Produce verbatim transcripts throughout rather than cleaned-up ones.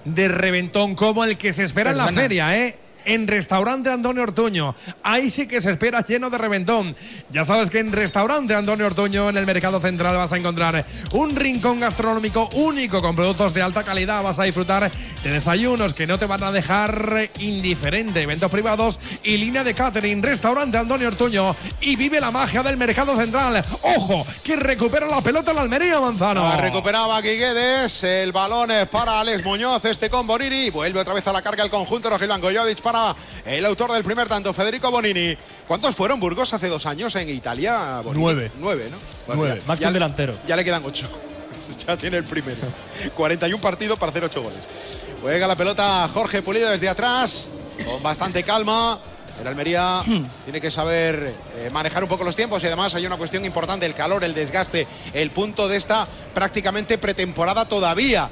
de reventón como el que se espera Perdona. en la feria, ¿eh? En Restaurante Antonio Ortuño. Ahí sí que se espera lleno de reventón. Ya sabes que en Restaurante Antonio Ortuño, en el Mercado Central, vas a encontrar un rincón gastronómico único con productos de alta calidad. Vas a disfrutar de desayunos que no te van a dejar indiferente, eventos privados y línea de catering. Restaurante Antonio Ortuño, y vive la magia del Mercado Central. ¡Ojo! Que recupera la pelota la Almería, Manzano. La recuperaba Guiguedes. El balón es para Alex Muñoz. Este con Bonini. Vuelve otra vez a la carga el conjunto rojiblanco. Jovic para el autor del primer tanto, Federico Bonini. ¿Cuántos fueron Burgos hace dos años en Italia? Bonini? Nueve. Nueve, ¿no? Bueno, Nueve, ya, más que un delantero. Ya le quedan ocho. Ya tiene el primero. cuarenta y uno partidos para hacer ocho goles. Juega la pelota Jorge Pulido desde atrás, con bastante calma. El Almería tiene que saber eh, manejar un poco los tiempos, y además hay una cuestión importante: el calor, el desgaste, el punto de esta prácticamente pretemporada todavía.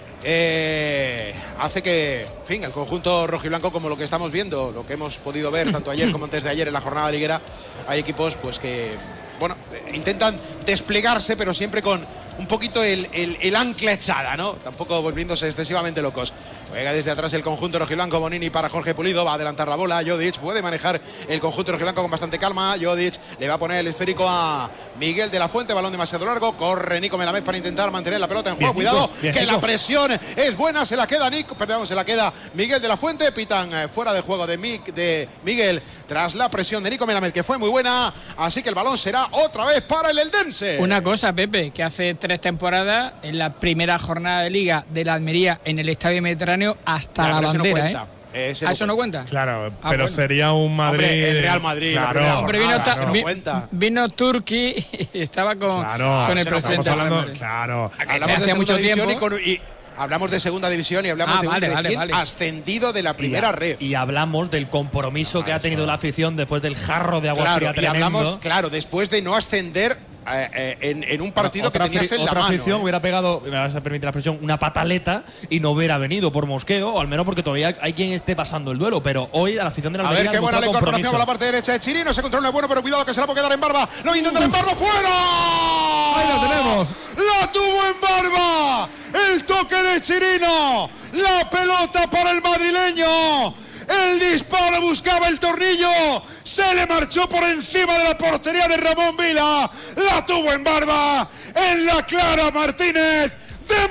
Eh, hace que, en fin, el conjunto rojiblanco, como lo que estamos viendo, lo que hemos podido ver tanto ayer como antes de ayer en la jornada liguera, hay equipos pues que, bueno, intentan desplegarse, pero siempre con un poquito el, el, el ancla echada, ¿no? Tampoco volviéndose excesivamente locos. Juega desde atrás el conjunto rojiblanco. Bonini para Jorge Pulido, va a adelantar la bola. Jovic puede manejar el conjunto rojiblanco con bastante calma. Jovic le va a poner el esférico a Miguel de la Fuente, balón demasiado largo. Corre Nico Melamed para intentar mantener la pelota en juego. Bien, cuidado, bien, que Nico. La presión es buena, se la queda Nico, perdón, se la queda Miguel de la Fuente. Pitan eh, fuera de juego de, Mick, de Miguel tras la presión de Nico Melamed, que fue muy buena. Así que el balón será otra vez para el Eldense. Una cosa, Pepe, que hace tres temporadas, en la primera jornada de Liga de la Almería en el Estadio Mediterráneo, hasta ya, la bandera, no ¿eh? Ese ¿A no eso no cuenta? Claro, ah, pero bueno. sería un Madrid. Hombre, el Real Madrid. Claro, la hombre, vino, jornada, ta, no vi, cuenta. vino Turki y estaba con, claro, con el no presidente. Hablando, claro, hablamos hace de mucho tiempo. Y, con, y hablamos de segunda división y hablamos ah, de vale, un vale, recién vale. ascendido de la primera y, ref. Y hablamos del compromiso ah, que ha tenido eso. la afición después del jarro de agua claro, fría y tremendo. hablamos, claro, después de no ascender Eh, eh, en, en un partido otra, que tenías en la otra mano. afición eh. hubiera pegado, me vas a permitir la expresión, una pataleta y no hubiera venido por mosqueo, o al menos porque todavía hay quien esté pasando el duelo. Pero hoy a la afición de la A Almería ver qué buena la incorporación compromiso. por la parte derecha de Chirino. Ese control no es bueno, pero cuidado que se la puede quedar en Barba. Lo intenta en Barba, fuera. Ahí la tenemos. La tuvo en Barba. El toque de Chirino. La pelota para el madrileño. El disparo buscaba el tornillo. Se le marchó por encima de la portería de Ramón Vila. La tuvo en Barba. En la clara Martínez de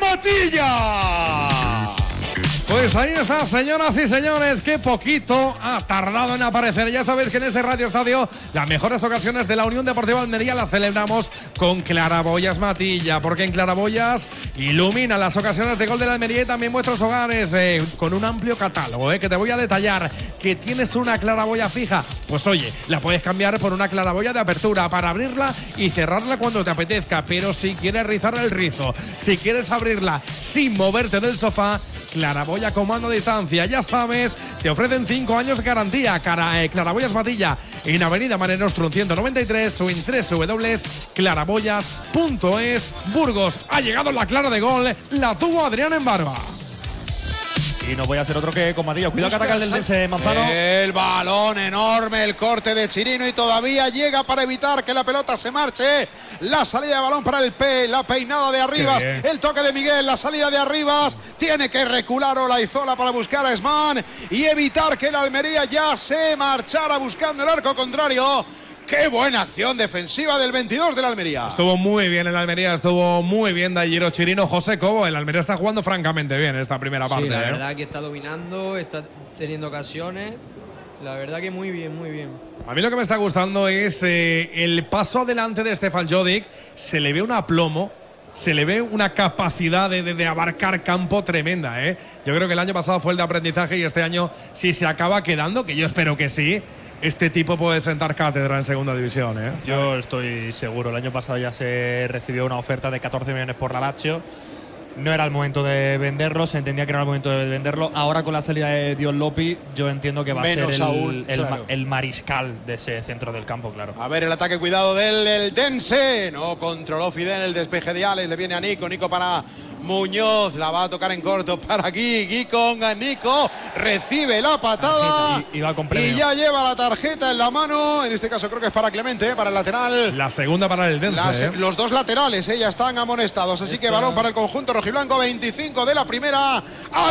Matilla. Pues ahí está, señoras y señores. Qué poquito ha tardado en aparecer. Ya sabéis que en este Radio Estadio las mejores ocasiones de la Unión Deportiva Almería las celebramos con Claraboyas Matilla, porque en Claraboyas ilumina las ocasiones de gol de la Almería y también vuestros hogares, eh, con un amplio catálogo, eh, que te voy a detallar. Que tienes una claraboya fija, pues oye, la puedes cambiar por una claraboya de apertura para abrirla y cerrarla cuando te apetezca. Pero si quieres rizar el rizo, si quieres abrirla sin moverte del sofá, Claraboya comando a distancia, ya sabes, te ofrecen cinco años de garantía. Cara, eh, Claraboyas Matilla, en Avenida Mare Nostrum ciento noventa y tres o en doble u doble u doble u punto claraboyas punto es. Burgos ha llegado la clara de gol, la tuvo Adrián en Barba. Y no voy a ser otro que con Matilla. Cuidado que ataca el del Dense, Manzano. El balón enorme, el corte de Chirino, y todavía llega para evitar que la pelota se marche. La salida de balón para el P, la peinada de Arribas, el toque de Miguel, la salida de Arribas. Tiene que recular Olaizola para buscar a Esman y evitar que la Almería ya se marchara buscando el arco contrario. ¡Qué buena acción defensiva del veintidós de la Almería! Estuvo muy bien el Almería, estuvo muy bien Dayiro Chirino. José Cobo, el Almería está jugando francamente bien esta primera parte. Sí, la ¿eh? verdad que está dominando, está teniendo ocasiones. La verdad que muy bien, muy bien. A mí lo que me está gustando es eh, el paso adelante de Stefan Jovic. Se le ve un aplomo, se le ve una capacidad de, de, de abarcar campo tremenda, ¿eh? Yo creo que el año pasado fue el de aprendizaje y este año, si se acaba quedando, que yo espero que sí, este tipo puede sentar cátedra en segunda división, ¿eh? Yo estoy seguro. El año pasado ya se recibió una oferta de catorce millones por la Lazio. No era el momento de venderlo, se entendía que no era el momento de venderlo. Ahora con la salida de Dion Lopi, yo entiendo que va Menos a ser el, aún, el, claro. el mariscal de ese centro del campo, claro. A ver el ataque, cuidado del Eldense. No controló Fidel el despeje de Alex, le viene a Nico, Nico para Muñoz, la va a tocar en corto para Gui, Gui con Nico, recibe la patada y, y, va con y ya lleva la tarjeta en la mano. En este caso creo que es para Clemente, ¿eh? Para el lateral. La segunda para el Eldense. Las, ¿eh? Los dos laterales, ¿eh? Ya están amonestados, así Esta... que balón para el conjunto rojiblanco, veinticinco de la primera.